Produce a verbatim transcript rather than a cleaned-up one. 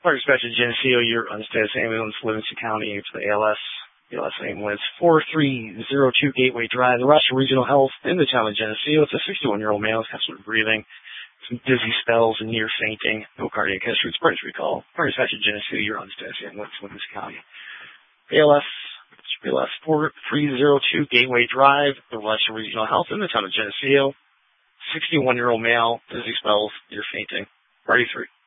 Fire dispatch in Geneseo, you're on status ambulance, Livingston County, for the A L S. A L S ambulance, four three zero two Gateway Drive, the Rochester Regional Health in the town of Geneseo. It's a sixty-one-year-old male, has some dizzy some dizzy spells and near fainting. No cardiac history. It's emergency recall. Fire dispatch in Geneseo, you're on status ambulance, Livingston County. A L S, A L S four three zero two Gateway Drive, the Rochester Regional Health in the town of Geneseo. sixty-one-year-old male, dizzy spells, near fainting. Party three.